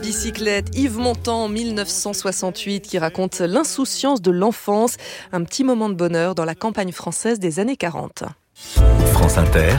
Bicyclette, Yves Montand, 1968, qui raconte l'insouciance de l'enfance, un petit moment de bonheur dans la campagne française des années 40. France Inter,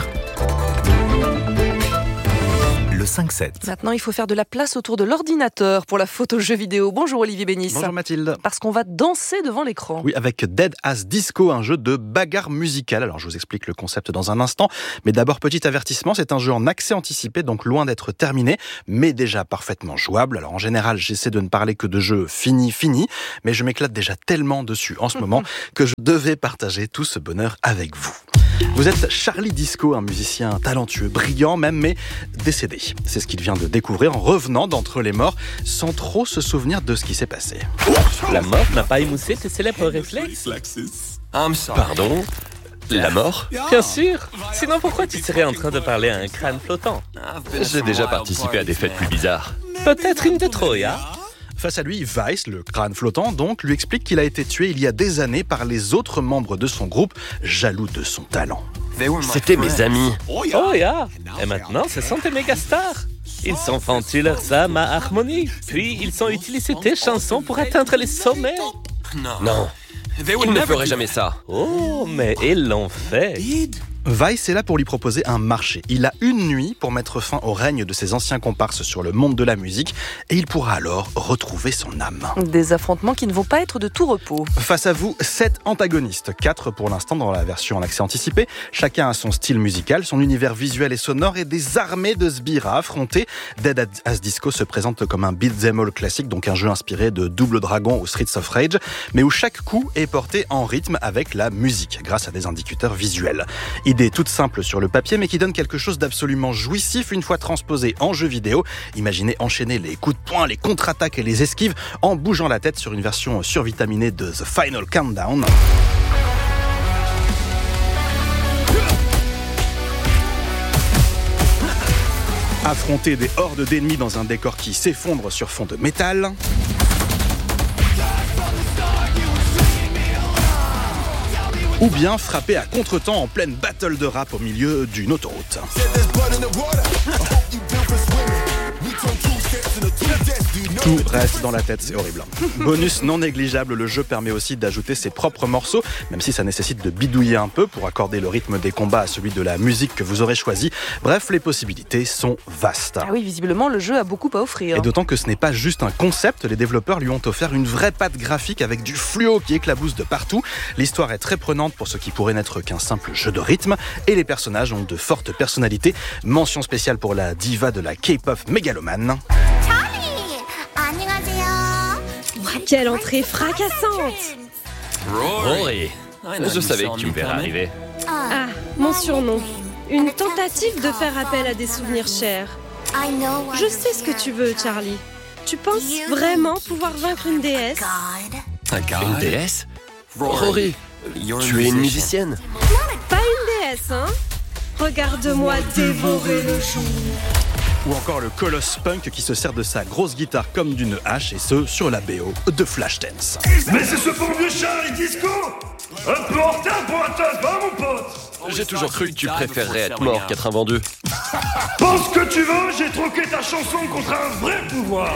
le 5-7. Maintenant, il faut faire de la place autour de l'ordinateur pour la photo jeu vidéo. Bonjour Olivier Bénis. Bonjour Mathilde. Parce qu'on va danser devant l'écran. Oui, avec Dead as Disco, un jeu de bagarre musicale. Alors, je vous explique le concept dans un instant. Mais d'abord, petit avertissement, c'est un jeu en accès anticipé, donc loin d'être terminé, mais déjà parfaitement jouable. Alors, en général, j'essaie de ne parler que de jeux finis, mais je m'éclate déjà tellement dessus en ce moment que je devais partager tout ce bonheur avec vous. Vous êtes Charlie Disco, un musicien talentueux, brillant même, mais décédé. C'est ce qu'il vient de découvrir en revenant d'entre les morts, sans trop se souvenir de ce qui s'est passé. La mort n'a pas émoussé tes célèbres réflexes. Pardon ? La mort ? Bien sûr. Sinon pourquoi tu serais en train de parler à un crâne flottant ? J'ai déjà participé à des fêtes plus bizarres. Peut-être une de Troya ? Face à lui, Vice, le crâne flottant, donc, lui explique qu'il a été tué il y a des années par les autres membres de son groupe, jaloux de son talent. C'était mes amis. Oh yeah. Et maintenant, ce sont tes mégastars. Ils ont vendu leurs âmes à harmonie. Puis, ils ont utilisé tes chansons pour atteindre les sommets. Non, ils ne feraient jamais ça. Oh, mais ils l'ont fait. Vice est là pour lui proposer un marché. Il a une nuit pour mettre fin au règne de ses anciens comparses sur le monde de la musique et il pourra alors retrouver son âme. Des affrontements qui ne vont pas être de tout repos. Face à vous, 7 antagonistes, 4 pour l'instant dans la version en accès anticipé. Chacun a son style musical, son univers visuel et sonore et des armées de sbires à affronter. Dead as Disco se présente comme un beat'em all classique, donc un jeu inspiré de Double Dragon ou Streets of Rage, mais où chaque coup est porté en rythme avec la musique, grâce à des indicateurs visuels. Idée toute simple sur le papier, mais qui donne quelque chose d'absolument jouissif une fois transposé en jeu vidéo. Imaginez enchaîner les coups de poing, les contre-attaques et les esquives en bougeant la tête sur une version survitaminée de The Final Countdown. Affronter des hordes d'ennemis dans un décor qui s'effondre sur fond de métal. Ou bien frapper à contretemps en pleine battle de rap au milieu d'une autoroute. Tout reste dans la tête, c'est horrible. Bonus non négligeable, le jeu permet aussi d'ajouter ses propres morceaux, même si ça nécessite de bidouiller un peu pour accorder le rythme des combats à celui de la musique que vous aurez choisi. Bref, les possibilités sont vastes. Ah oui, visiblement, le jeu a beaucoup à offrir. Et d'autant que ce n'est pas juste un concept, les développeurs lui ont offert une vraie patte graphique avec du fluo qui éclabousse de partout. L'histoire est très prenante pour ce qui pourrait n'être qu'un simple jeu de rythme, et les personnages ont de fortes personnalités. Mention spéciale pour la diva de la K-pop mégalomane. Quelle entrée fracassante! Rory, je savais que tu me verrais arriver. Ah, mon surnom. Une tentative de faire appel à des souvenirs chers. Je sais ce que tu veux, Charlie. Tu penses vraiment pouvoir vaincre une déesse? Une déesse ? Rory, tu es une musicienne ? Pas une déesse, hein? Regarde-moi dévorer le jour. Ou encore le colosse punk qui se sert de sa grosse guitare comme d'une hache, et ce, sur la BO de Flashdance. Mais c'est ce bon vieux Charlie Disco! Un peu en retard pour un tasse, hein, mon pote? J'ai toujours cru que tu préférerais être mort qu'être un vendu. Pense que tu veux, j'ai troqué ta chanson contre un vrai pouvoir!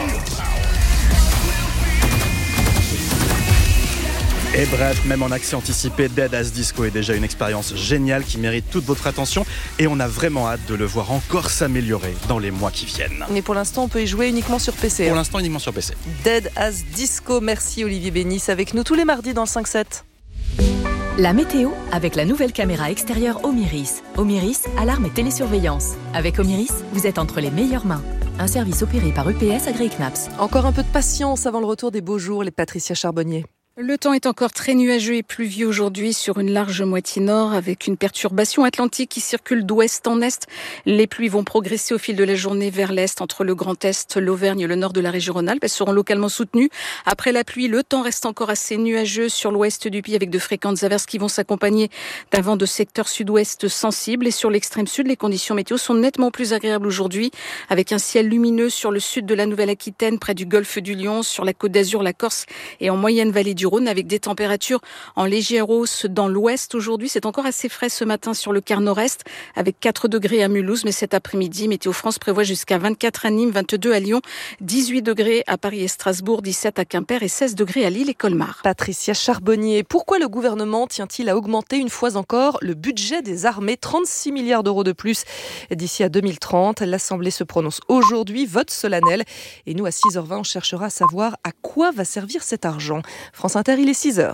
Et bref, même en accès anticipé, Dead as Disco est déjà une expérience géniale qui mérite toute votre attention et on a vraiment hâte de le voir encore s'améliorer dans les mois qui viennent. Mais pour l'instant, on peut y jouer uniquement sur PC. Pour l'instant, uniquement sur PC. Dead as Disco, merci Olivier Bénis, avec nous tous les mardis dans le 5-7. La météo avec la nouvelle caméra extérieure Omiris. Omiris, alarme et télésurveillance. Avec Omiris, vous êtes entre les meilleures mains. Un service opéré par UPS agréé CNAPS. Encore un peu de patience avant le retour des beaux jours, les Patricia Charbonnier. Le temps est encore très nuageux et pluvieux aujourd'hui sur une large moitié nord avec une perturbation atlantique qui circule d'ouest en est. Les pluies vont progresser au fil de la journée vers l'est entre le Grand Est, l'Auvergne et le nord de la région Rhône-Alpes. Elles seront localement soutenues. Après la pluie, le temps reste encore assez nuageux sur l'ouest du pays avec de fréquentes averses qui vont s'accompagner d'un vent de secteur sud-ouest sensible. Et sur l'extrême sud, les conditions météo sont nettement plus agréables aujourd'hui avec un ciel lumineux sur le sud de la Nouvelle-Aquitaine près du golfe du Lion, sur la Côte d'Azur, la Corse et en moyenne vallée du Rhône avec des températures en légère hausse dans l'ouest. Aujourd'hui, c'est encore assez frais ce matin sur le quart nord-est avec 4 degrés à Mulhouse. Mais cet après-midi, Météo France prévoit jusqu'à 24 à Nîmes, 22 à Lyon, 18 degrés à Paris et Strasbourg, 17 à Quimper et 16 degrés à Lille et Colmar. Patricia Charbonnier, pourquoi le gouvernement tient-il à augmenter une fois encore le budget des armées, 36 milliards d'euros de plus d'ici à 2030. L'Assemblée se prononce aujourd'hui, vote solennel. Et nous, à 6h20, on cherchera à savoir à quoi va servir cet argent. France Inter, il est 6h.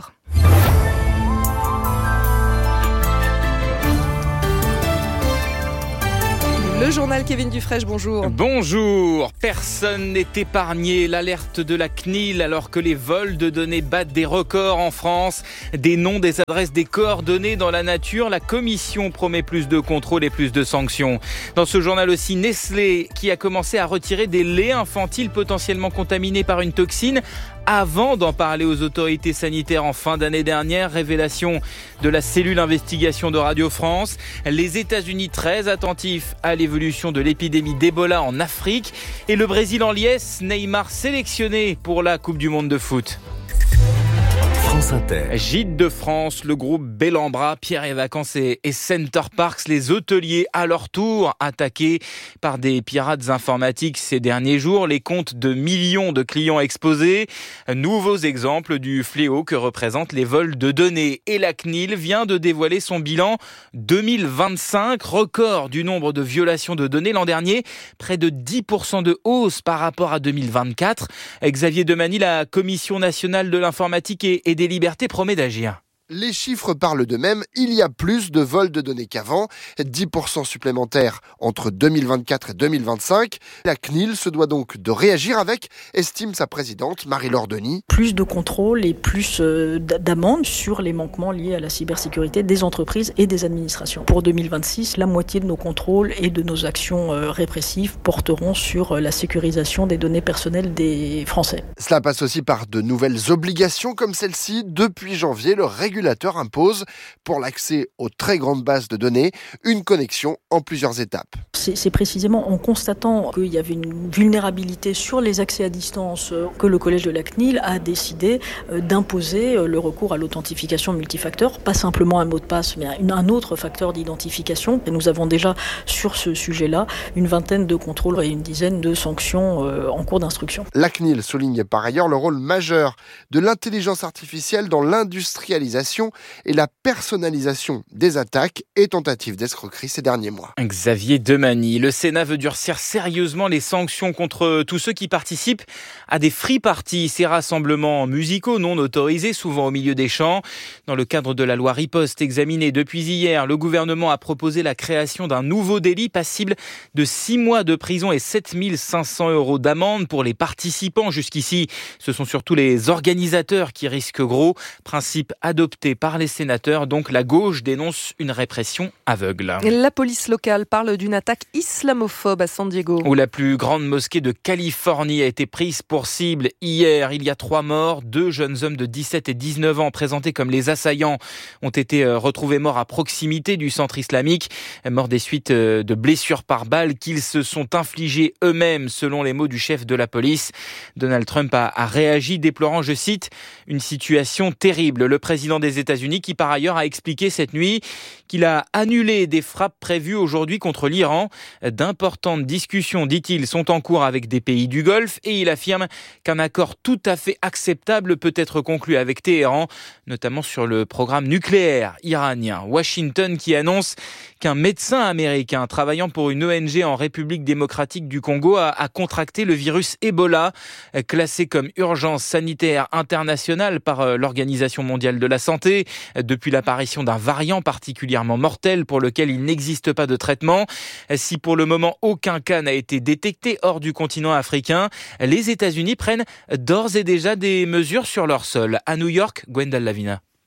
Le journal Kevin Dufresne, bonjour. Bonjour. Personne n'est épargné. L'alerte de la CNIL alors que les vols de données battent des records en France. Des noms, des adresses, des coordonnées dans la nature. La commission promet plus de contrôle et plus de sanctions. Dans ce journal aussi, Nestlé qui a commencé à retirer des laits infantiles potentiellement contaminés par une toxine avant d'en parler aux autorités sanitaires en fin d'année dernière. Révélation de la cellule investigation de Radio France. Les États-Unis très attentifs à l'évolution de l'épidémie d'Ebola en Afrique. Et le Brésil en liesse, Neymar sélectionné pour la Coupe du Monde de foot. France Inter. Gîtes de France, le groupe Bellambra, Pierre et Vacances et Center Parcs, les hôteliers à leur tour attaqués par des pirates informatiques ces derniers jours. Les comptes de millions de clients exposés. Nouveaux exemples du fléau que représentent les vols de données. Et la CNIL vient de dévoiler son bilan 2025, record du nombre de violations de données l'an dernier, près de 10% de hausse par rapport à 2024. Xavier Demany, la Commission nationale de l'informatique et des libertés promet d'agir. Les chiffres parlent d'eux-mêmes, il y a plus de vols de données qu'avant, 10% supplémentaires entre 2024 et 2025. La CNIL se doit donc de réagir avec, estime sa présidente Marie-Laure Denis. Plus de contrôle et plus d'amendes sur les manquements liés à la cybersécurité des entreprises et des administrations. Pour 2026, la moitié de nos contrôles et de nos actions répressives porteront sur la sécurisation des données personnelles des Français. Cela passe aussi par de nouvelles obligations comme celle-ci. Depuis janvier, le régulateur impose, pour l'accès aux très grandes bases de données, une connexion en plusieurs étapes. C'est précisément en constatant qu'il y avait une vulnérabilité sur les accès à distance que le collège de la CNIL a décidé d'imposer le recours à l'authentification multifacteur, pas simplement un mot de passe, mais un autre facteur d'identification. Et nous avons déjà, sur ce sujet-là, une vingtaine de contrôles et une dizaine de sanctions en cours d'instruction. La CNIL souligne par ailleurs le rôle majeur de l'intelligence artificielle dans l'industrialisation et la personnalisation des attaques et tentatives d'escroquerie ces derniers mois. Xavier Demany, le Sénat veut durcir sérieusement les sanctions contre tous ceux qui participent à des free parties, ces rassemblements musicaux non autorisés, souvent au milieu des champs. Dans le cadre de la loi Riposte examinée depuis hier, le gouvernement a proposé la création d'un nouveau délit passible de 6 mois de prison et 7 500 € d'amende pour les participants. Jusqu'ici, ce sont surtout les organisateurs qui risquent gros. Principe adopté par les sénateurs, donc la gauche dénonce une répression aveugle. La police locale parle d'une attaque islamophobe à San Diego. Où la plus grande mosquée de Californie a été prise pour cible hier. Il y a 3 morts, 2 jeunes hommes de 17 et 19 ans présentés comme les assaillants ont été retrouvés morts à proximité du centre islamique. Morts des suites de blessures par balles qu'ils se sont infligées eux-mêmes, selon les mots du chef de la police. Donald Trump a réagi déplorant, je cite, une situation terrible. Le président des États-Unis qui par ailleurs a expliqué cette nuit qu'il a annulé des frappes prévues aujourd'hui contre l'Iran. D'importantes discussions, dit-il, sont en cours avec des pays du Golfe et il affirme qu'un accord tout à fait acceptable peut être conclu avec Téhéran, notamment sur le programme nucléaire iranien. Washington qui annonce qu'un médecin américain travaillant pour une ONG en République démocratique du Congo a contracté le virus Ebola, classé comme urgence sanitaire internationale par l'Organisation mondiale de la santé, depuis l'apparition d'un variant particulièrement mortel pour lequel il n'existe pas de traitement. Si pour le moment aucun cas n'a été détecté hors du continent africain, les États-Unis prennent d'ores et déjà des mesures sur leur sol. À New York, Gwendal Lavina.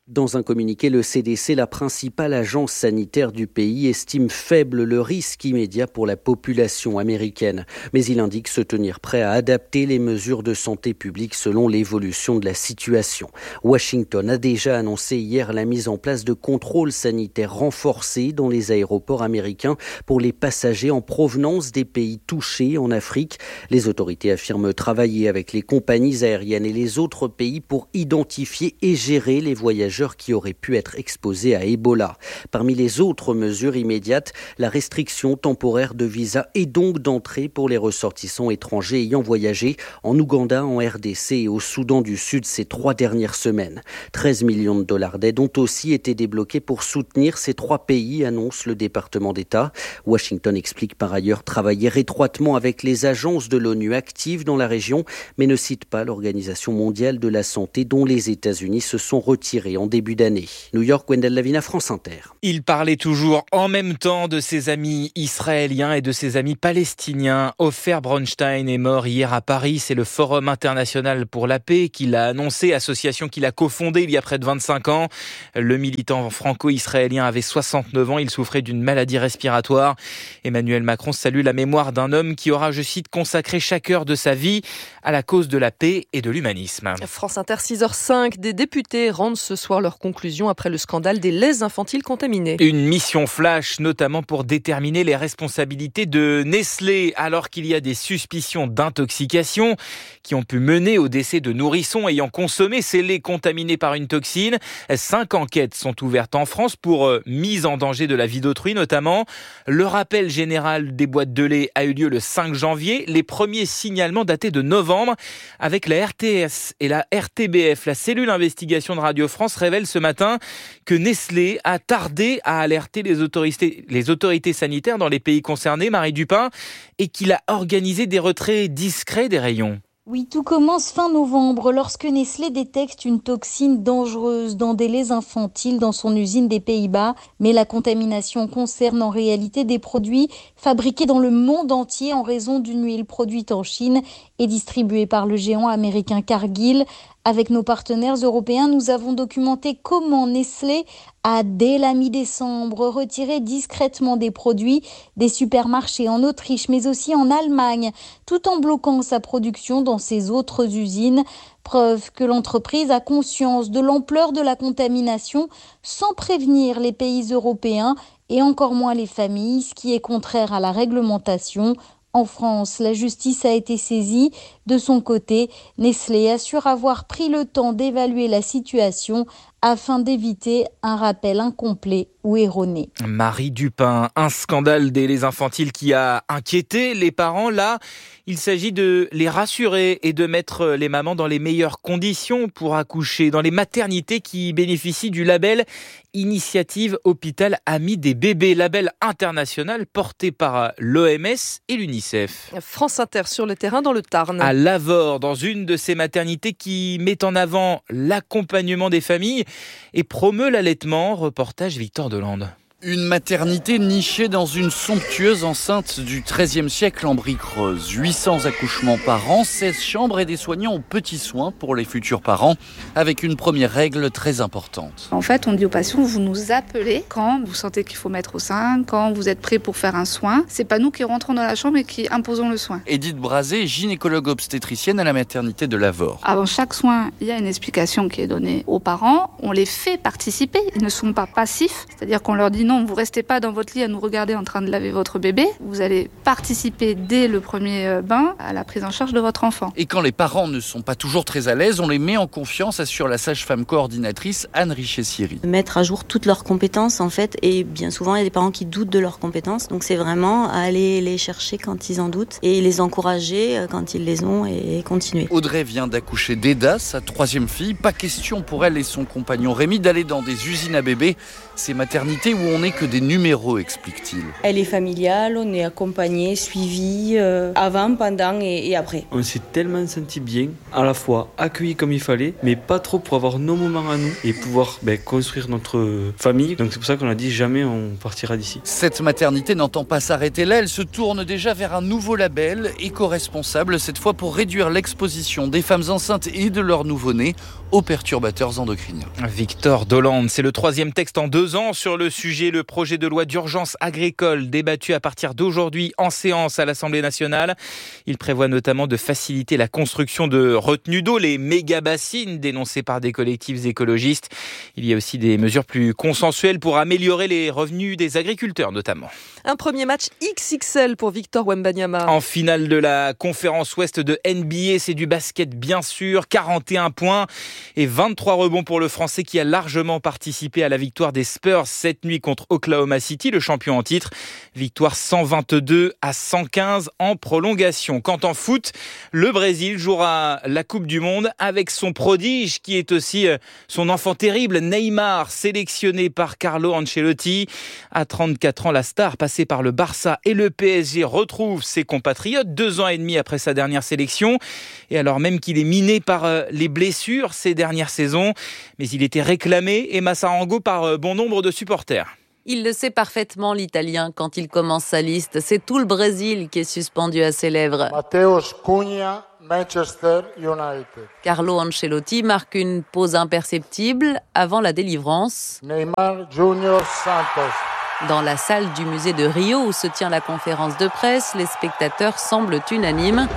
Dans un communiqué, le CDC, la principale agence sanitaire du pays, estime faible le risque immédiat pour la population américaine. Mais il indique se tenir prêt à adapter les mesures de santé publique selon l'évolution de la situation. Washington a déjà annoncé hier la mise en place de contrôles sanitaires renforcés dans les aéroports américains pour les passagers en provenance des pays touchés en Afrique. Les autorités affirment travailler avec les compagnies aériennes et les autres pays pour identifier et gérer les voyageurs qui auraient pu être exposés à Ebola. Parmi les autres mesures immédiates, la restriction temporaire de visa et donc d'entrée pour les ressortissants étrangers ayant voyagé en Ouganda, en RDC et au Soudan du Sud ces 3 dernières semaines. 13 millions de dollars d'aide ont aussi été débloqués pour soutenir ces 3 pays, annonce le département d'État. Washington explique par ailleurs travailler étroitement avec les agences de l'ONU actives dans la région, mais ne cite pas l'Organisation mondiale de la santé dont les États-Unis se sont retirés en début d'année. New York, Wendell Lavina, France Inter. Il parlait toujours en même temps de ses amis israéliens et de ses amis palestiniens. Ofer Bronstein est mort hier à Paris. C'est le Forum international pour la paix qu'il a annoncé, association qu'il a cofondée il y a près de 25 ans. Le militant franco-israélien avait 69 ans. Il souffrait d'une maladie respiratoire. Emmanuel Macron salue la mémoire d'un homme qui aura, je cite, consacré chaque heure de sa vie à la cause de la paix et de l'humanisme. France Inter, 6h05. Des députés rendent ce soir leurs conclusions après le scandale des laits infantiles contaminés. Une mission flash, notamment pour déterminer les responsabilités de Nestlé, alors qu'il y a des suspicions d'intoxication qui ont pu mener au décès de nourrissons ayant consommé ces laits contaminés par une toxine. 5 enquêtes sont ouvertes en France pour mise en danger de la vie d'autrui notamment. Le rappel général des boîtes de lait a eu lieu le 5 janvier. Les premiers signalements dataient de novembre avec la RTS et la RTBF. La cellule investigation de Radio France révèle ce matin que Nestlé a tardé à alerter les autorités sanitaires dans les pays concernés, Marie Dupin, et qu'il a organisé des retraits discrets des rayons. Oui, tout commence fin novembre lorsque Nestlé détecte une toxine dangereuse dans des laits infantiles dans son usine des Pays-Bas. Mais la contamination concerne en réalité des produits fabriqués dans le monde entier en raison d'une huile produite en Chine et distribuée par le géant américain Cargill. Avec nos partenaires européens, nous avons documenté comment Nestlé a, dès la mi-décembre, retiré discrètement des produits des supermarchés en Autriche, mais aussi en Allemagne, tout en bloquant sa production dans ses autres usines. Preuve que l'entreprise a conscience de l'ampleur de la contamination sans prévenir les pays européens et encore moins les familles, ce qui est contraire à la réglementation. En France, la justice a été saisie. De son côté, Nestlé assure avoir pris le temps d'évaluer la situation afin d'éviter un rappel incomplet ou erroné. Marie Dupin, un scandale des laits infantiles qui a inquiété les parents. Là, il s'agit de les rassurer et de mettre les mamans dans les meilleures conditions pour accoucher dans les maternités qui bénéficient du label Initiative Hôpital Ami des bébés, label international porté par l'OMS et l'UNICEF. France Inter sur le terrain dans le Tarn. À Lavore, dans une de ces maternités qui met en avant l'accompagnement des familles et promeut l'allaitement. Reportage Victor Delande. Une maternité nichée dans une somptueuse enceinte du XIIIe siècle en briques roses. 800 accouchements par an, 16 chambres et des soignants aux petits soins pour les futurs parents, avec une première règle très importante. En fait, on dit aux patients, vous nous appelez quand vous sentez qu'il faut mettre au sein, quand vous êtes prêt pour faire un soin. C'est pas nous qui rentrons dans la chambre et qui imposons le soin. Edith Brazé, gynécologue obstétricienne à la maternité de Lavore. Avant chaque soin, il y a une explication qui est donnée aux parents. On les fait participer. Ils ne sont pas passifs, c'est-à-dire qu'on leur dit non, vous restez pas dans votre lit à nous regarder en train de laver votre bébé. Vous allez participer dès le premier bain à la prise en charge de votre enfant. Et quand les parents ne sont pas toujours très à l'aise, on les met en confiance, assure la sage-femme coordinatrice Anne Richer-Siri. Mettre à jour toutes leurs compétences en fait, et bien souvent il y a des parents qui doutent de leurs compétences, donc c'est vraiment aller les chercher quand ils en doutent et les encourager quand ils les ont et continuer. Audrey vient d'accoucher d'Eda, sa 3e fille. Pas question pour elle et son compagnon Rémi d'aller dans des usines à bébés, ces maternités où on n'est que des numéros, explique-t-il. Elle est familiale, on est accompagné, suivi, avant, pendant et après. On s'est tellement senti bien, à la fois accueillis comme il fallait, mais pas trop pour avoir nos moments à nous et pouvoir construire notre famille. Donc c'est pour ça qu'on a dit jamais on partira d'ici. Cette maternité n'entend pas s'arrêter là, elle se tourne déjà vers un nouveau label, éco-responsable, cette fois pour réduire l'exposition des femmes enceintes et de leurs nouveau-nés aux perturbateurs endocriniens. Victor Dolande, c'est le 3e texte en 2 ans sur le sujet. Le projet de loi d'urgence agricole débattu à partir d'aujourd'hui en séance à l'Assemblée nationale. Il prévoit notamment de faciliter la construction de retenues d'eau, les méga-bassines dénoncées par des collectifs écologistes. Il y a aussi des mesures plus consensuelles pour améliorer les revenus des agriculteurs notamment. Un premier match XXL pour Victor Wembanyama. En finale de la conférence ouest de NBA, c'est du basket bien sûr, 41 points et 23 rebonds pour le Français qui a largement participé à la victoire des Spurs cette nuit contre Oklahoma City, le champion en titre. Victoire 122-115 en prolongation. Quant en foot, le Brésil jouera la Coupe du Monde avec son prodige qui est aussi son enfant terrible, Neymar, sélectionné par Carlo Ancelotti. À 34 ans, la star passée par le Barça et le PSG retrouve ses compatriotes 2 ans et demi après sa dernière sélection. Et alors même qu'il est miné par les blessures ces dernières saisons, mais il était réclamé et Massarango par bon nombre de supporters. Il le sait parfaitement, l'Italien, quand il commence sa liste. C'est tout le Brésil qui est suspendu à ses lèvres. Matheus Cunha, Manchester United. Carlo Ancelotti marque une pause imperceptible avant la délivrance. Neymar Junior Santos. Dans la salle du musée de Rio où se tient la conférence de presse, les spectateurs semblent unanimes.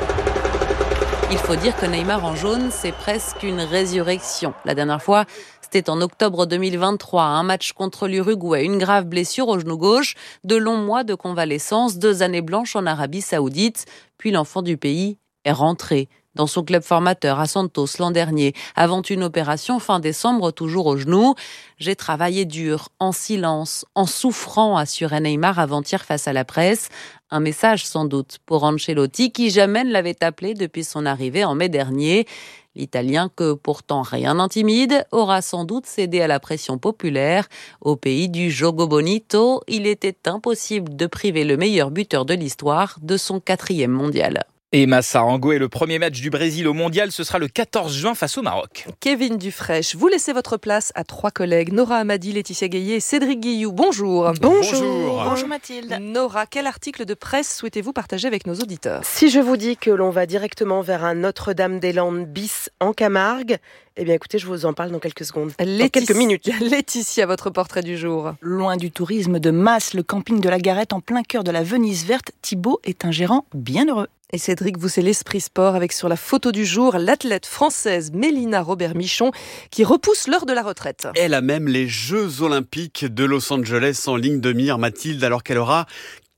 Il faut dire que Neymar en jaune, c'est presque une résurrection. La dernière fois, c'était en octobre 2023, un match contre l'Uruguay, une grave blessure au genou gauche, de longs mois de convalescence, 2 années blanches en Arabie Saoudite, puis l'enfant du pays est rentré dans son club formateur à Santos l'an dernier, avant une opération fin décembre, toujours au genou. J'ai travaillé dur, en silence, en souffrant, assurait Neymar avant-hier face à la presse. Un message sans doute pour Ancelotti, qui jamais ne l'avait appelé depuis son arrivée en mai dernier. L'Italien, que pourtant rien n'intimide, aura sans doute cédé à la pression populaire. Au pays du Jogo Bonito, il était impossible de priver le meilleur buteur de l'histoire de son 4e mondial. Et Massarango est le premier match du Brésil au mondial, ce sera le 14 juin face au Maroc. Kevin Dufraîche, vous laissez votre place à 3 collègues, Nora Amadi, Laetitia Gaillet et Cédric Guilloux. Bonjour. Bonjour Mathilde. Nora, quel article de presse souhaitez-vous partager avec nos auditeurs ? Si je vous dis que l'on va directement vers un Notre-Dame-des-Landes bis en Camargue, eh bien écoutez, je vous en parle dans quelques secondes. Dans quelques minutes. Laetitia, votre portrait du jour. Loin du tourisme de masse, le camping de la Garette en plein cœur de la Venise verte, Thibaut est un gérant bien heureux. Et Cédric, vous c'est l'esprit sport avec sur la photo du jour l'athlète française Mélina Robert-Michon qui repousse l'heure de la retraite. Elle a même les Jeux Olympiques de Los Angeles en ligne de mire, Mathilde, alors qu'elle aura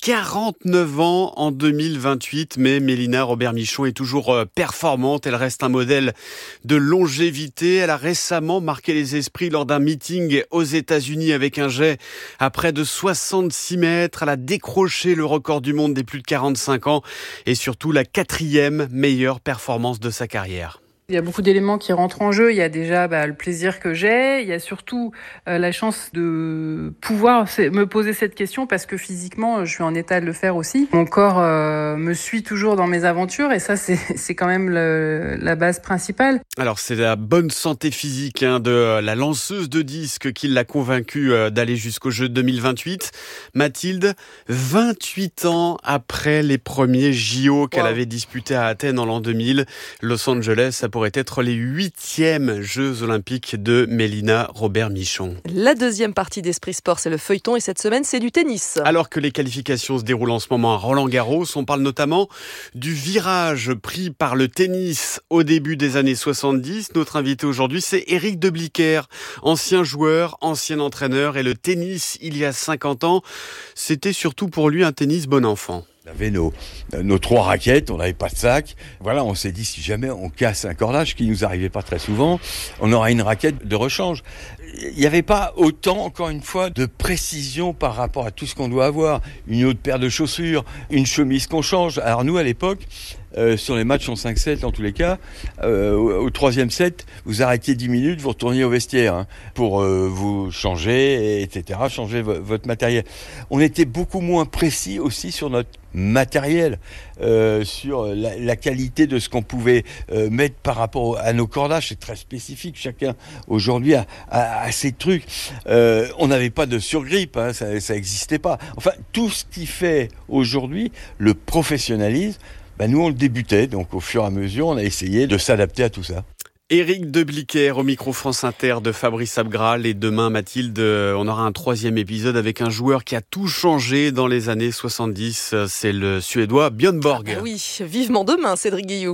49 ans en 2028, mais Mélina Robert-Michon est toujours performante. Elle reste un modèle de longévité. Elle a récemment marqué les esprits lors d'un meeting aux États-Unis avec un jet à près de 66 mètres. Elle a décroché le record du monde des plus de 45 ans et surtout la 4e meilleure performance de sa carrière. Il y a beaucoup d'éléments qui rentrent en jeu. Il y a déjà le plaisir que j'ai. Il y a surtout la chance de pouvoir me poser cette question parce que physiquement, je suis en état de le faire aussi. Mon corps me suit toujours dans mes aventures et ça, c'est quand même la base principale. Alors, c'est la bonne santé physique de la lanceuse de disques qui l'a convaincue d'aller jusqu'aux Jeux de 2028. Mathilde, 28 ans après les premiers JO qu'elle avait disputés à Athènes en l'an 2000, Los Angeles, ça pourrait être les 8e Jeux Olympiques de Mélina Robert-Michon. La deuxième partie d'Esprit Sport, c'est le feuilleton et cette semaine, c'est du tennis. Alors que les qualifications se déroulent en ce moment à Roland-Garros, on parle notamment du virage pris par le tennis au début des années 70. Notre invité aujourd'hui, c'est Éric de Blicker, ancien joueur, ancien entraîneur. Et le tennis, il y a 50 ans, c'était surtout pour lui un tennis bon enfant. On avait nos 3 raquettes, on n'avait pas de sac. Voilà, on s'est dit, si jamais on casse un cordage, qui nous arrivait pas très souvent, on aura une raquette de rechange. Il n'y avait pas autant, encore une fois, de précision par rapport à tout ce qu'on doit avoir. Une autre paire de chaussures, une chemise qu'on change. Alors nous, à l'époque, sur les matchs en 5-7 en tous les cas, au 3e set, vous arrêtiez 10 minutes, vous retourniez au vestiaire pour vous changer, etc., changer votre matériel. On était beaucoup moins précis aussi sur notre matériel, sur la qualité de ce qu'on pouvait mettre par rapport à nos cordages. C'est très spécifique, chacun aujourd'hui a ses trucs. On n'avait pas de surgrippe, ça n'existait pas. Enfin, tout ce qui fait aujourd'hui le professionnalisme, nous on le débutait, donc au fur et à mesure on a essayé de s'adapter à tout ça. Éric Debliquer au micro France Inter de Fabrice Abgral. Et demain, Mathilde, on aura un 3e épisode avec un joueur qui a tout changé dans les années 70. C'est le Suédois Björn Borg. Oui, vivement demain, Cédric Guillou.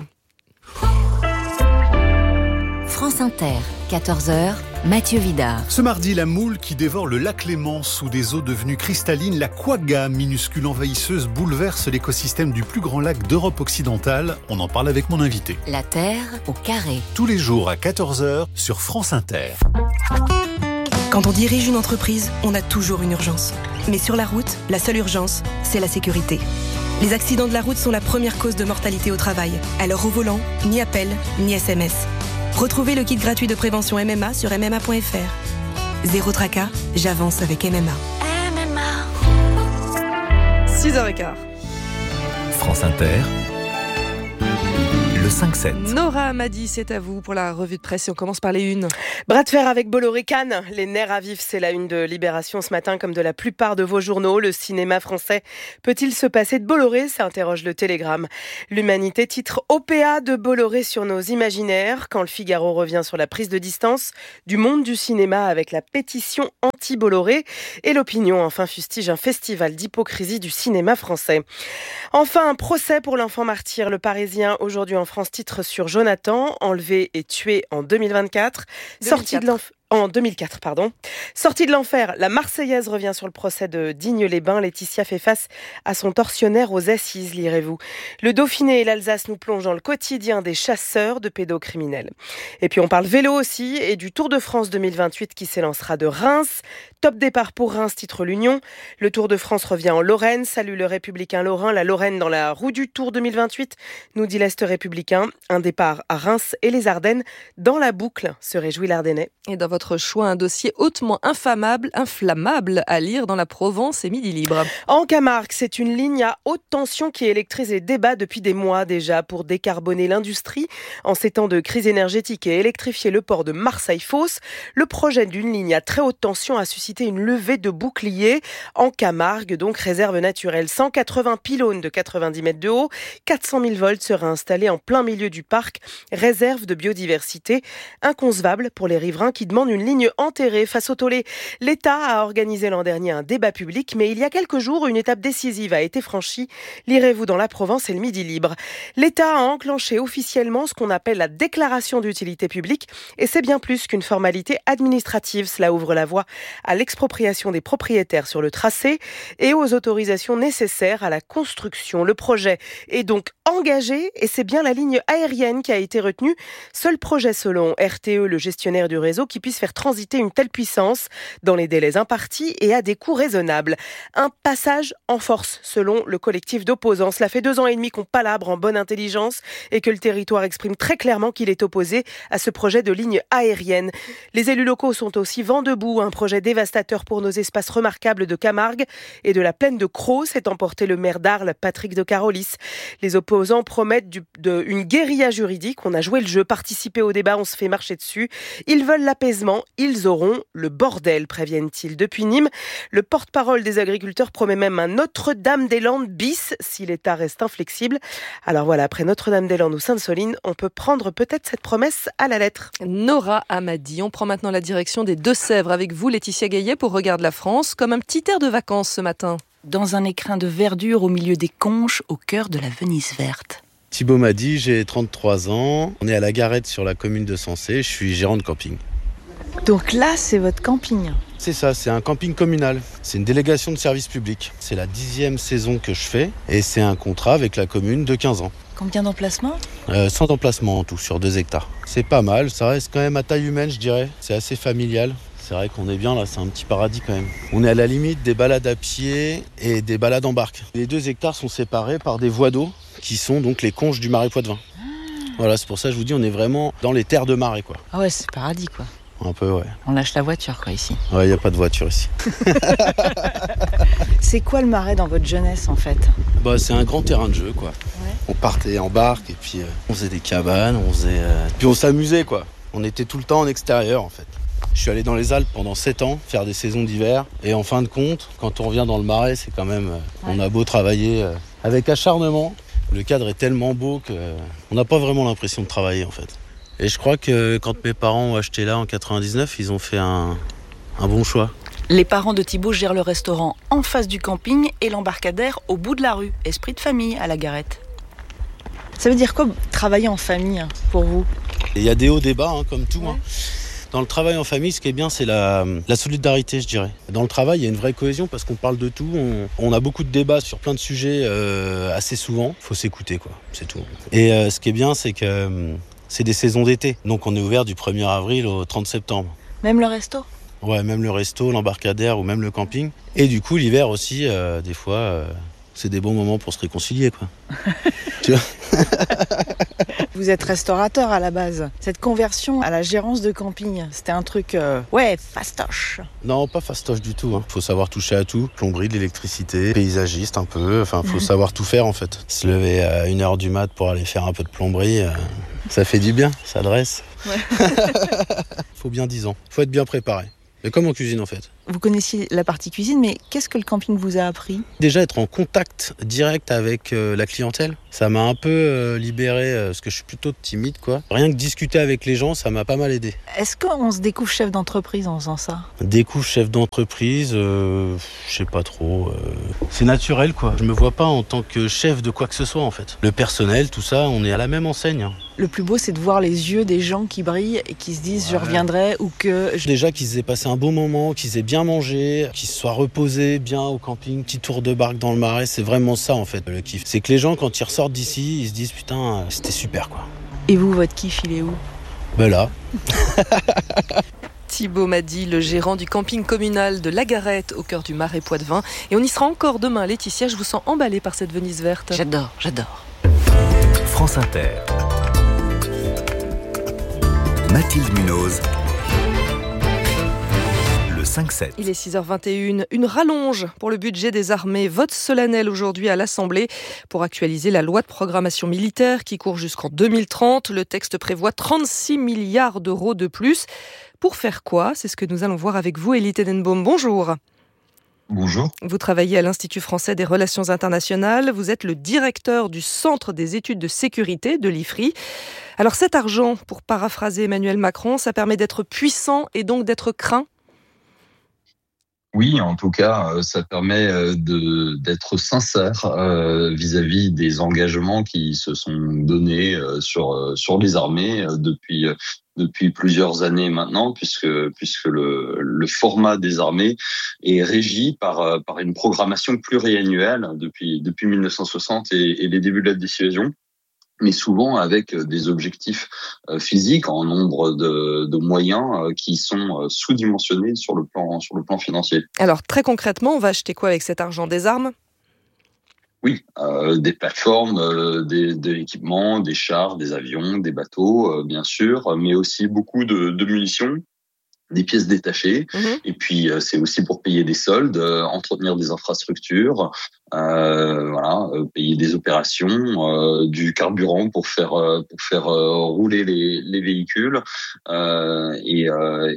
France Inter, 14h, Mathieu Vidard. Ce mardi, la moule qui dévore le lac Léman sous des eaux devenues cristallines, la quagga, minuscule envahisseuse, bouleverse l'écosystème du plus grand lac d'Europe occidentale. On en parle avec mon invité. La Terre au carré. Tous les jours à 14h sur France Inter. Quand on dirige une entreprise, on a toujours une urgence. Mais sur la route, la seule urgence, c'est la sécurité. Les accidents de la route sont la première cause de mortalité au travail. Alors au volant, ni appel, ni SMS. Retrouvez le kit gratuit de prévention MMA sur MMA.fr. Zéro tracas, j'avance avec MMA. 6h15. France Inter. Le 5-7. Nora Amadi, c'est à vous pour la revue de presse et on commence par les unes. Bras de fer avec Bolloré-Cannes. Les nerfs à vif, c'est la une de Libération ce matin, comme de la plupart de vos journaux. Le cinéma français peut-il se passer de Bolloré ? S'interroge le Télégramme. L'Humanité titre OPA de Bolloré sur nos imaginaires. Quand le Figaro revient sur la prise de distance du monde du cinéma avec la pétition anti-Bolloré. Et l'Opinion enfin fustige un festival d'hypocrisie du cinéma français. Enfin, un procès pour l'enfant martyr. Le Parisien aujourd'hui en France titre sur Jonathan, enlevé et tué en 2024. En 2004, pardon. Sortie de l'enfer, la Marseillaise revient sur le procès de Digne-les-Bains. Laetitia fait face à son tortionnaire aux assises, lirez-vous. Le Dauphiné et l'Alsace nous plongent dans le quotidien des chasseurs de pédocriminels. Et puis on parle vélo aussi et du Tour de France 2028 qui s'élancera de Reims. Top départ pour Reims, titre l'Union. Le Tour de France revient en Lorraine. Salut le Républicain Lorrain. La Lorraine dans la roue du Tour 2028, nous dit l'Est républicain. Un départ à Reims et les Ardennes dans la boucle, se réjouit l'Ardennais. Et dans votre choix, un dossier hautement inflammable à lire dans la Provence et Midi Libre. En Camargue, c'est une ligne à haute tension qui électrise les débats depuis des mois déjà pour décarboner l'industrie. En ces temps de crise énergétique et électrifier le port de Marseille-Fos, le projet d'une ligne à très haute tension a suscité une levée de boucliers. En Camargue, donc réserve naturelle, 180 pylônes de 90 mètres de haut, 400 000 volts seraient installés en plein milieu du parc, réserve de biodiversité, inconcevable pour les riverains qui demandent une ligne enterrée face au tollé. L'État a organisé l'an dernier un débat public, mais il y a quelques jours, une étape décisive a été franchie. Lirez-vous dans la Provence et le Midi Libre. L'État a enclenché officiellement ce qu'on appelle la déclaration d'utilité publique, et c'est bien plus qu'une formalité administrative. Cela ouvre la voie à l'expropriation des propriétaires sur le tracé et aux autorisations nécessaires à la construction. Le projet est donc engagé et c'est bien la ligne aérienne qui a été retenue. Seul projet selon RTE, le gestionnaire du réseau, qui puisse faire transiter une telle puissance dans les délais impartis et à des coûts raisonnables. Un passage en force selon le collectif d'opposants. Cela fait 2 ans et demi qu'on palabre en bonne intelligence et que le territoire exprime très clairement qu'il est opposé à ce projet de ligne aérienne. Les élus locaux sont aussi vent debout. Un projet dévastateur pour nos espaces remarquables de Camargue et de la plaine de Crau, s'est emporté le maire d'Arles, Patrick de Carolis. Les opposants promettent une guérilla juridique. On a joué le jeu, participé au débat, on se fait marcher dessus. Ils veulent l'apaisement, ils auront le bordel, préviennent-ils. Depuis Nîmes, le porte-parole des agriculteurs promet même un Notre-Dame-des-Landes bis si l'État reste inflexible. Alors voilà, après Notre-Dame-des-Landes ou Sainte-Soline, on peut prendre peut-être cette promesse à la lettre. Nora Amadi, on prend maintenant la direction des Deux-Sèvres avec vous, Laetitia Gaillet, pour Regarde la France, comme un petit air de vacances ce matin. Dans un écrin de verdure au milieu des Conches, au cœur de la Venise verte. Thibaut Madi, j'ai 33 ans. On est à la Garette sur la commune de Sensé. Je suis gérant de camping. Donc là, c'est votre camping ? C'est ça, c'est un camping communal. C'est une délégation de service public. C'est la 10e saison que je fais et c'est un contrat avec la commune de 15 ans. Combien d'emplacements ? 100 emplacements en tout, sur 2 hectares. C'est pas mal, ça reste quand même à taille humaine, je dirais. C'est assez familial. C'est vrai qu'on est bien là, c'est un petit paradis quand même. On est à la limite des balades à pied et des balades en barque. Les 2 hectares sont séparés par des voies d'eau qui sont donc les conches du Marais Poitevin. Voilà, c'est pour ça que je vous dis, on est vraiment dans les terres de Marais, quoi. Ah ouais, c'est paradis, quoi. Un peu, ouais. On lâche la voiture, quoi, ici. Ouais, il n'y a pas de voiture ici. C'est quoi le Marais dans votre jeunesse, en fait ? C'est un grand terrain de jeu, quoi. Ouais. On partait en barque et puis on faisait des cabanes, puis on s'amusait, quoi. On était tout le temps en extérieur, en fait. Je suis allé dans les Alpes pendant 7 ans, faire des saisons d'hiver. Et en fin de compte, quand on revient dans le Marais, c'est quand même... On a beau travailler avec acharnement. Le cadre est tellement beau qu'on n'a pas vraiment l'impression de travailler, en fait. Et je crois que quand mes parents ont acheté là en 99, ils ont fait un bon choix. Les parents de Thibaut gèrent le restaurant en face du camping et l'embarcadère au bout de la rue. Esprit de famille à la Garette. Ça veut dire quoi, travailler en famille, pour vous ? Il y a des hauts, des bas, comme tout. Ouais. Dans le travail en famille, ce qui est bien, c'est la solidarité, je dirais. Dans le travail, il y a une vraie cohésion parce qu'on parle de tout. On a beaucoup de débats sur plein de sujets assez souvent. Il faut s'écouter, quoi. C'est tout. Et ce qui est bien, c'est que c'est des saisons d'été. Donc on est ouvert du 1er avril au 30 septembre. Même le resto ? Ouais, même le resto, l'embarcadère ou même le camping. Et du coup, l'hiver aussi, des fois, c'est des bons moments pour se réconcilier, quoi. Tu vois ? Vous êtes restaurateur à la base. Cette conversion à la gérance de camping, c'était un truc, fastoche. Non, pas fastoche du tout. Faut savoir toucher à tout. Plomberie, de l'électricité, paysagiste un peu. Enfin, faut savoir tout faire en fait. Se lever à 1h du mat pour aller faire un peu de plomberie, ça fait du bien, ça dresse. Ouais. Faut bien 10 ans. Faut être bien préparé. Mais comme en cuisine en fait. Vous connaissiez la partie cuisine, mais qu'est-ce que le camping vous a appris ? Déjà être en contact direct avec la clientèle, ça m'a un peu libéré, parce que je suis plutôt timide, quoi. Rien que discuter avec les gens, ça m'a pas mal aidé. Est-ce qu'on se découvre chef d'entreprise en faisant ça ? Découvre chef d'entreprise, je sais pas trop. C'est naturel, quoi. Je me vois pas en tant que chef de quoi que ce soit, en fait. Le personnel, tout ça, on est à la même enseigne. Le plus beau, c'est de voir les yeux des gens qui brillent et qui se disent je reviendrai ou que... Déjà qu'ils aient passé un bon moment, qu'ils aient bien mangé, qu'ils se soient reposés bien au camping, petit tour de barque dans le Marais, c'est vraiment ça en fait le kiff. C'est que les gens quand ils ressortent d'ici, ils se disent putain, c'était super quoi. Et vous, votre kiff, il est où ? Là. Thibaut Madi, le gérant du camping communal de La Garette au cœur du Marais Poitevin. Et on y sera encore demain. Laetitia, je vous sens emballée par cette Venise verte. J'adore. France Inter. Mathilde Munoz. Le 5-7. Il est 6h21. Une rallonge pour le budget des armées. Vote solennel aujourd'hui à l'Assemblée pour actualiser la loi de programmation militaire qui court jusqu'en 2030. Le texte prévoit 36 milliards d'euros de plus. Pour faire quoi ? C'est ce que nous allons voir avec vous, Elie Tenenbaum. Bonjour. Bonjour. Vous travaillez à l'Institut français des relations internationales. Vous êtes le directeur du Centre des études de sécurité de l'IFRI. Alors cet argent, pour paraphraser Emmanuel Macron, ça permet d'être puissant et donc d'être craint ? Oui, en tout cas, ça permet d'être sincère vis-à-vis des engagements qui se sont donnés sur les armées depuis plusieurs années maintenant, puisque le format des armées est régi par une programmation pluriannuelle depuis 1960 et les débuts de la dissuasion, mais souvent avec des objectifs physiques en nombre de moyens qui sont sous-dimensionnés sur le plan financier. Alors très concrètement, on va acheter quoi avec cet argent ? Des armes ? Oui, des plateformes, de l'équipement, des chars, des avions, des bateaux, bien sûr, mais aussi beaucoup de munitions, des pièces détachées. Et puis c'est aussi pour payer des soldes, entretenir des infrastructures, payer des opérations, du carburant pour faire rouler les véhicules, et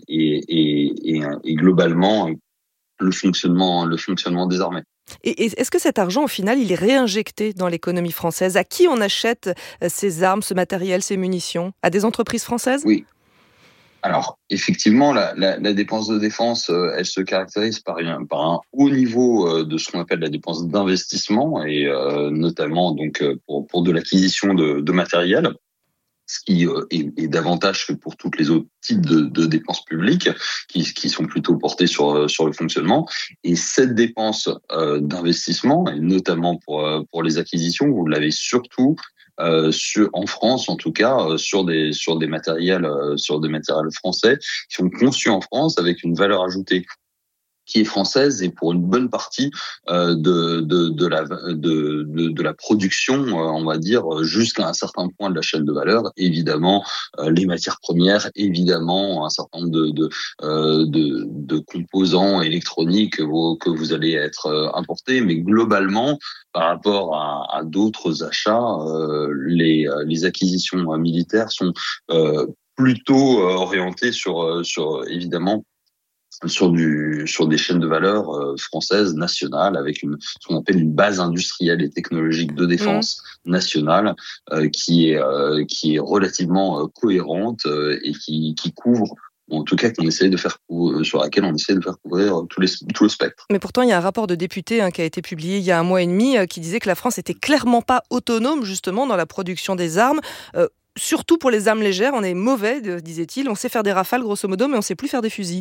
globalement le fonctionnement des armées. Et est-ce que cet argent, au final, il est réinjecté dans l'économie française ? À qui on achète ces armes, ce matériel, ces munitions ? À des entreprises françaises ? Oui. Alors, effectivement, la dépense de défense, elle se caractérise par un haut niveau de ce qu'on appelle la dépense d'investissement, et notamment donc pour de l'acquisition de matériel, ce qui est davantage que pour toutes les autres types de dépenses publiques qui sont plutôt portées sur le fonctionnement. Et cette dépense d'investissement, et notamment pour les acquisitions, vous l'avez surtout en France en tout cas sur des matériels français qui sont conçus en France avec une valeur ajoutée qui est française et pour une bonne partie de la production, on va dire, jusqu'à un certain point de la chaîne de valeur. Évidemment, les matières premières, évidemment, un certain nombre de composants électroniques que vous allez être importés, mais globalement, par rapport à d'autres achats, les acquisitions militaires sont plutôt orientées sur évidemment sur des chaînes de valeur françaises nationales avec ce qu'on appelle une base industrielle et technologique de défense nationale qui est relativement cohérente et qui couvre, en tout cas sur laquelle on essaie de faire couvrir tout le spectre. Mais pourtant, il y a un rapport de député qui a été publié il y a 1 mois et demi qui disait que la France était clairement pas autonome justement dans la production des armes. Surtout pour les armes légères, on est mauvais, disait-il. On sait faire des rafales grosso modo, mais on sait plus faire des fusils.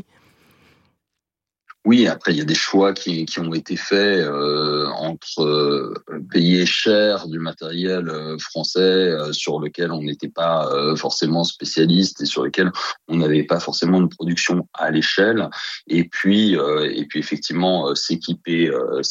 Oui, après il y a des choix qui ont été faits entre payer cher du matériel français sur lequel on n'était pas forcément spécialiste et sur lequel on n'avait pas forcément une production à l'échelle, et puis effectivement s'équiper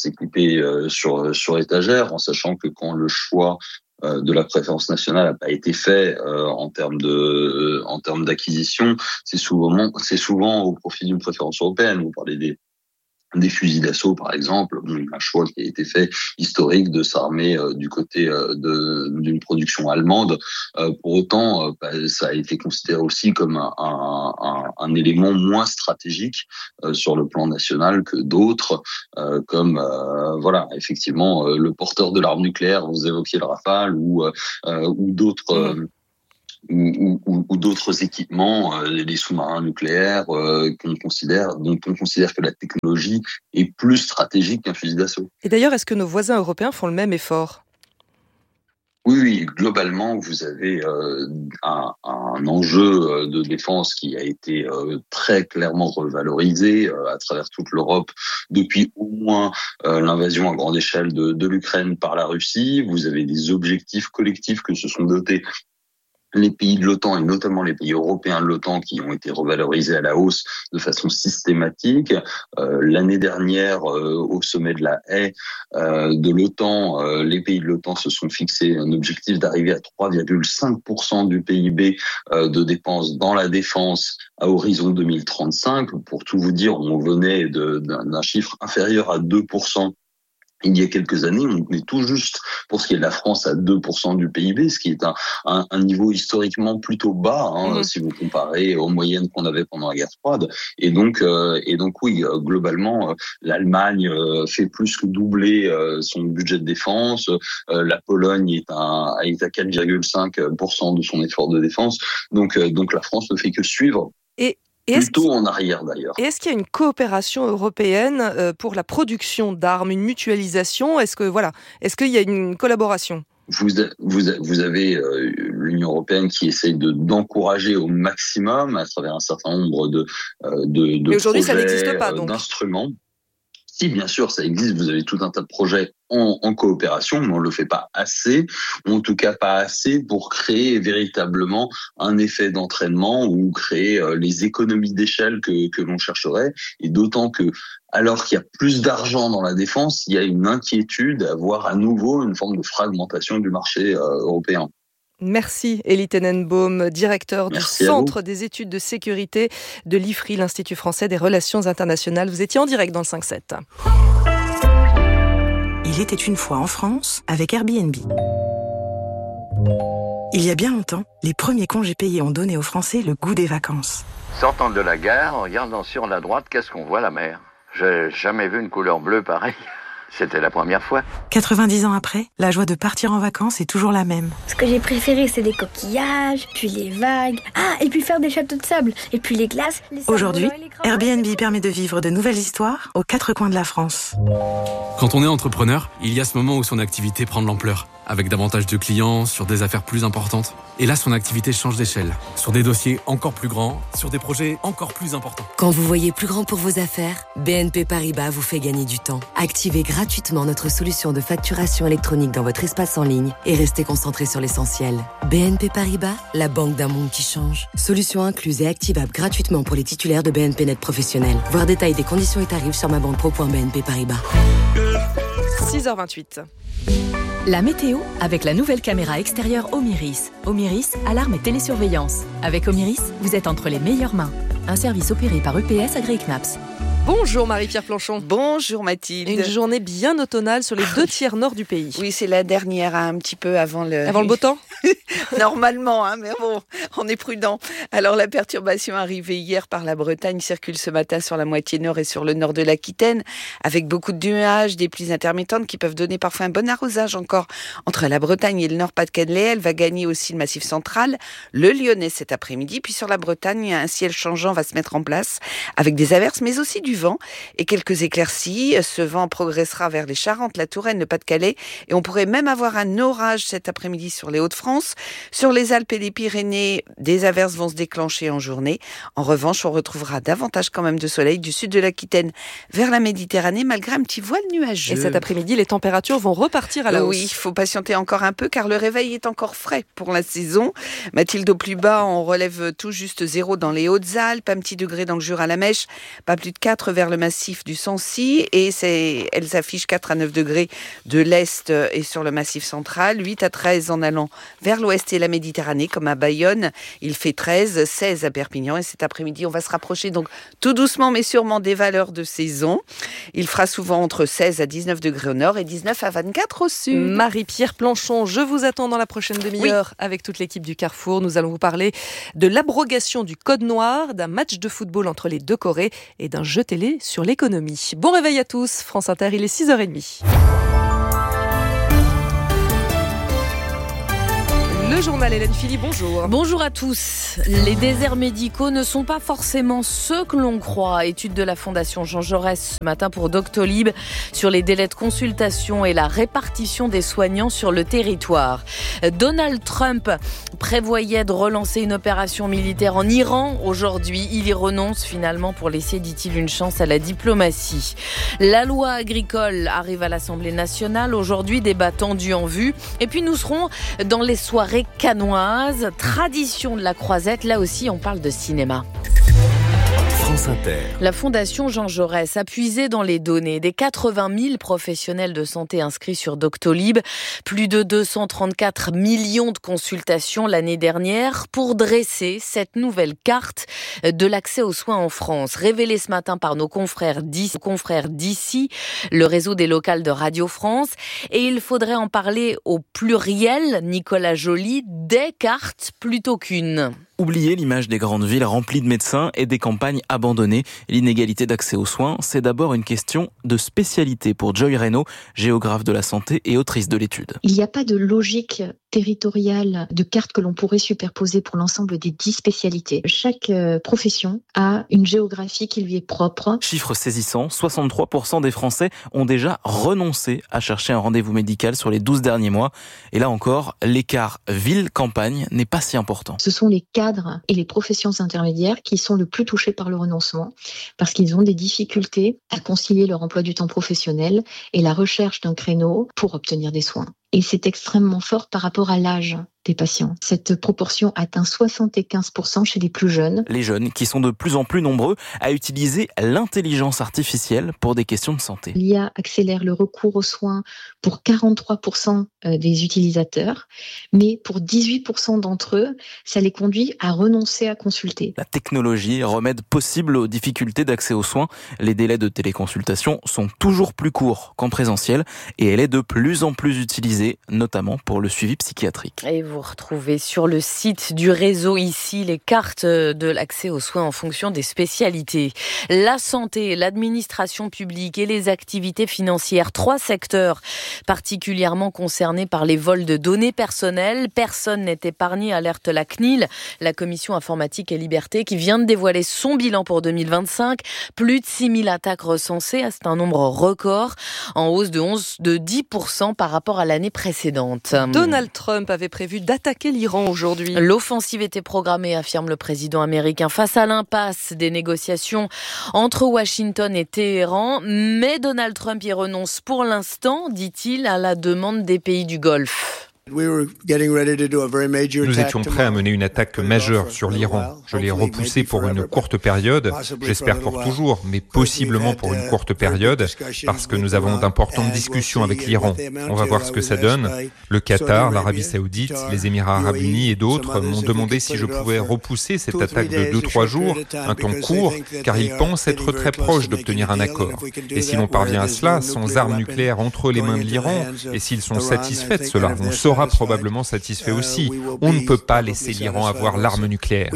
sur étagère, en sachant que quand le choix de la préférence nationale n'a pas été fait en termes d'acquisition, c'est souvent au profit d'une préférence européenne. Vous parlez des fusils d'assaut, par exemple, un choix qui a été fait historique de s'armer du côté d'une production allemande. Pour autant, ça a été considéré aussi comme un élément moins stratégique sur le plan national que d'autres, comme effectivement le porteur de l'arme nucléaire. Vous évoquiez le Rafale ou d'autres. Ou d'autres équipements, les sous-marins nucléaires, dont on considère que la technologie est plus stratégique qu'un fusil d'assaut. Et d'ailleurs, est-ce que nos voisins européens font le même effort ? Oui, globalement, vous avez un enjeu de défense qui a été très clairement revalorisé à travers toute l'Europe depuis au moins l'invasion à grande échelle de l'Ukraine par la Russie. Vous avez des objectifs collectifs que se sont dotés les pays de l'OTAN et notamment les pays européens de l'OTAN qui ont été revalorisés à la hausse de façon systématique. L'année dernière, au sommet de la Haye de l'OTAN, les pays de l'OTAN se sont fixés un objectif d'arriver à 3,5% du PIB de dépenses dans la défense à horizon 2035. Pour tout vous dire, on venait d'un chiffre inférieur à 2%. Il y a quelques années, on est tout juste, pour ce qui est de la France, à 2% du PIB, ce qui est un niveau historiquement plutôt bas, si vous comparez aux moyennes qu'on avait pendant la guerre froide. Et donc oui, globalement, l'Allemagne fait plus que doubler son budget de défense. La Pologne est à 4,5% de son effort de défense. Donc la France ne fait que suivre. Plutôt en arrière d'ailleurs. Et est-ce qu'il y a une coopération européenne pour la production d'armes, une mutualisation ? Est-ce qu'il y a une collaboration ? Vous avez l'Union européenne qui essaye d'encourager au maximum à travers un certain nombre de Mais aujourd'hui, ça n'existe pas, donc. D'instruments. Si, bien sûr, ça existe. Vous avez tout un tas de projets en coopération, mais on le fait pas assez, ou en tout cas pas assez pour créer véritablement un effet d'entraînement ou créer les économies d'échelle que l'on chercherait. Et d'autant que, alors qu'il y a plus d'argent dans la défense, il y a une inquiétude à voir à nouveau une forme de fragmentation du marché européen. Merci Elie Tenenbaum, directeur du Centre des études de sécurité de l'IFRI, l'Institut français des relations internationales. Vous étiez en direct dans le 5-7. Il était une fois en France avec Airbnb. Il y a bien longtemps, les premiers congés payés ont donné aux Français le goût des vacances. Sortant de la gare, en regardant sur la droite, qu'est-ce qu'on voit, la mer ? J'ai jamais vu une couleur bleue pareille. C'était la première fois. 90 ans après, la joie de partir en vacances est toujours la même. Ce que j'ai préféré, c'est les coquillages, puis les vagues. Et puis faire des châteaux de sable, et puis les glaces. Aujourd'hui, Airbnb permet de vivre de nouvelles histoires aux 4 coins de la France. Quand on est entrepreneur, il y a ce moment où son activité prend de l'ampleur, avec davantage de clients, sur des affaires plus importantes. Et là, son activité change d'échelle, sur des dossiers encore plus grands, sur des projets encore plus importants. Quand vous voyez plus grand pour vos affaires, BNP Paribas vous fait gagner du temps. Activez gratuitement gratuitement notre solution de facturation électronique dans votre espace en ligne et restez concentré sur l'essentiel. BNP Paribas, la banque d'un monde qui change. Solution incluse et activable gratuitement pour les titulaires de BNP Net Professionnel. Voir détail des conditions et tarifs sur mabanque.pro.bnp Paribas. 6h28. La météo avec la nouvelle caméra extérieure Omiris. Omiris, alarme et télésurveillance. Avec Omiris, vous êtes entre les meilleures mains. Un service opéré par UPS AgriCnaps. Bonjour Marie-Pierre Planchon. Bonjour Mathilde. Une journée bien automnale sur les 2 tiers nord du pays. Oui, c'est la dernière, un petit peu avant le beau temps. Normalement, mais bon, on est prudent. Alors la perturbation arrivée hier par la Bretagne circule ce matin sur la moitié nord et sur le nord de l'Aquitaine, avec beaucoup de nuages, des pluies intermittentes qui peuvent donner parfois un bon arrosage encore entre la Bretagne et le Nord-Pas-de-Calais. Elle va gagner aussi le Massif central, le Lyonnais cet après-midi. Puis sur la Bretagne, un ciel changeant va se mettre en place avec des averses, mais aussi du vent et quelques éclaircies. Ce vent progressera vers les Charentes, la Touraine, le Pas-de-Calais et on pourrait même avoir un orage cet après-midi sur les Hauts-de-France. Sur les Alpes et les Pyrénées, des averses vont se déclencher en journée. En revanche, on retrouvera davantage quand même de soleil du sud de l'Aquitaine vers la Méditerranée malgré un petit voile nuageux. Et cet après-midi, les températures vont repartir à la hausse. Oui, il faut patienter encore un peu car le réveil est encore frais pour la saison. Mathilde, au plus bas, on relève tout juste 0 dans les Hautes-Alpes, un petit degré dans le Jura, la Mèche, pas plus de 4 vers le massif du Sancy et elle s'affiche 4 à 9 degrés de l'Est et sur le massif central, 8 à 13 en allant vers l'Ouest et la Méditerranée comme à Bayonne. Il fait 13, 16 à Perpignan et cet après-midi, on va se rapprocher donc tout doucement mais sûrement des valeurs de saison. Il fera souvent entre 16 à 19 degrés au nord et 19 à 24 au sud. Marie-Pierre Planchon, je vous attends dans la prochaine demi-heure avec toute l'équipe du Carrefour. Nous allons vous parler de l'abrogation du code noir, d'un match de football entre les deux Corées et d'un jeu télé sur l'économie. Bon réveil à tous, France Inter, il est 6h30. Le journal Hélène Philly, bonjour. Bonjour à tous. Les déserts médicaux ne sont pas forcément ceux que l'on croit. Étude de la Fondation Jean Jaurès ce matin pour Doctolib sur les délais de consultation et la répartition des soignants sur le territoire. Donald Trump prévoyait de relancer une opération militaire en Iran. Aujourd'hui, il y renonce finalement pour laisser, dit-il, une chance à la diplomatie. La loi agricole arrive à l'Assemblée nationale. Aujourd'hui, débat tendu en vue. Et puis nous serons dans les soirées canoise, tradition de la croisette, là aussi on parle de cinéma. France Inter. La Fondation Jean Jaurès a puisé dans les données des 80 000 professionnels de santé inscrits sur Doctolib, plus de 234 millions de consultations l'année dernière pour dresser cette nouvelle carte de l'accès aux soins en France, révélée ce matin par nos confrères d'ici, le réseau des locales de Radio France. Et il faudrait en parler au pluriel, Nicolas Joly, des cartes plutôt qu'une. Oubliez l'image des grandes villes remplies de médecins et des campagnes abandonnées. L'inégalité d'accès aux soins, c'est d'abord une question de spécialité pour Joy Reynaud, géographe de la santé et autrice de l'étude. Il n'y a pas de logique territoriale de carte que l'on pourrait superposer pour l'ensemble des 10 spécialités. Chaque profession a une géographie qui lui est propre. Chiffre saisissant, 63% des Français ont déjà renoncé à chercher un rendez-vous médical sur les 12 derniers mois. Et là encore, l'écart ville-campagne n'est pas si important. Ce sont les cadres et les professions intermédiaires qui sont le plus touchés par le renoncement parce qu'ils ont des difficultés à concilier leur emploi du temps professionnel et la recherche d'un créneau pour obtenir des soins. Et c'est extrêmement fort par rapport à l'âge des patients. Cette proportion atteint 75% chez les plus jeunes. Les jeunes qui sont de plus en plus nombreux à utiliser l'intelligence artificielle pour des questions de santé. L'IA accélère le recours aux soins pour 43% des utilisateurs, mais pour 18% d'entre eux, ça les conduit à renoncer à consulter. La technologie, remède possible aux difficultés d'accès aux soins. Les délais de téléconsultation sont toujours plus courts qu'en présentiel et elle est de plus en plus utilisée, notamment pour le suivi psychiatrique. Et vous retrouvez sur le site du réseau ici les cartes de l'accès aux soins en fonction des spécialités. La santé, l'administration publique et les activités financières, 3 secteurs particulièrement concernés par les vols de données personnelles. Personne n'est épargné, alerte la CNIL, la Commission informatique et liberté, qui vient de dévoiler son bilan pour 2025. Plus de 6 000 attaques recensées, c'est un nombre record, en hausse de 10% par rapport à l'année précédente. Donald Trump avait prévu d'attaquer l'Iran aujourd'hui. L'offensive était programmée, affirme le président américain, face à l'impasse des négociations entre Washington et Téhéran. Mais Donald Trump y renonce pour l'instant, dit-il, à la demande des pays du Golfe. Nous étions prêts à mener une attaque majeure sur l'Iran. Je l'ai repoussé pour une courte période, j'espère pour toujours, mais possiblement pour une courte période, parce que nous avons d'importantes discussions avec l'Iran. On va voir ce que ça donne. Le Qatar, l'Arabie Saoudite, les Émirats Arabes Unis et d'autres m'ont demandé si je pouvais repousser cette attaque de 2-3 jours, un temps court, car ils pensent être très proches d'obtenir un accord. Et si l'on parvient à cela, sans armes nucléaires entre les mains de l'Iran, et s'ils sont satisfaits de cela, on sera probablement satisfait aussi. On ne peut pas laisser l'Iran avoir l'arme nucléaire.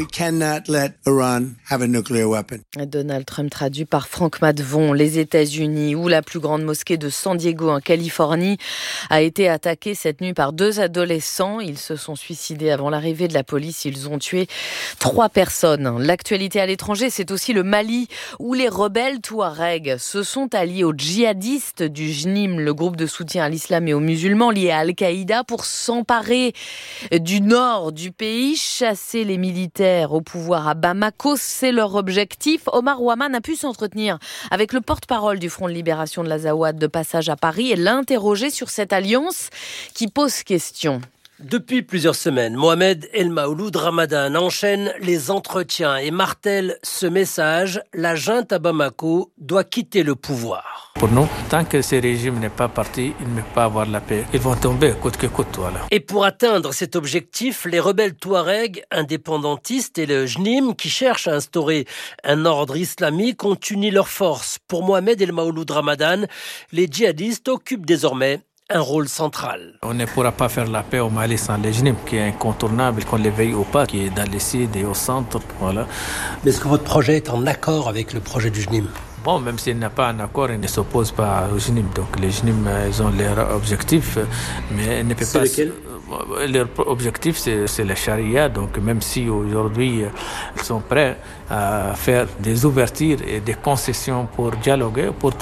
Donald Trump traduit par Franck Madvon. Les États-Unis, où la plus grande mosquée de San Diego en Californie a été attaquée cette nuit par 2 adolescents. Ils se sont suicidés avant l'arrivée de la police. Ils ont tué 3 personnes. L'actualité à l'étranger, c'est aussi le Mali, où les rebelles Touaregs se sont alliés aux djihadistes du JNIM, le groupe de soutien à l'islam et aux musulmans liés à Al-Qaïda, pour s'emparer du nord du pays, chasser les militaires au pouvoir à Bamako, c'est leur objectif. Omar Ouaman a pu s'entretenir avec le porte-parole du Front de Libération de l'Azawad de passage à Paris et l'interroger sur cette alliance qui pose question. Depuis plusieurs semaines, Mohamed El Maouloud Ramadan enchaîne les entretiens et martèle ce message: la junte à Bamako doit quitter le pouvoir. Pour nous, tant que ce régime n'est pas parti, il ne peut pas avoir la paix. Ils vont tomber coûte que coûte. Voilà. Et pour atteindre cet objectif, les rebelles Touaregs, indépendantistes et le JNIM, qui cherchent à instaurer un ordre islamique, ont uni leurs forces. Pour Mohamed El Maouloud Ramadan, les djihadistes occupent désormais un rôle central. On ne pourra pas faire la paix au Mali sans le JNIM, qui est incontournable, qu'on les veille ou pas, qui est dans le sud et au centre. Voilà. Mais est-ce que votre projet est en accord avec le projet du JNIM ? Bon, même s'il n'a pas un accord, il ne s'oppose pas au JNIM. Donc les JNIM, ils ont leurs objectifs, mais ils ne peuvent pas... Lesquels ? Leur objectif, c'est la charia. Donc même si aujourd'hui, ils sont prêts à faire des ouvertures et des concessions pour dialoguer, pour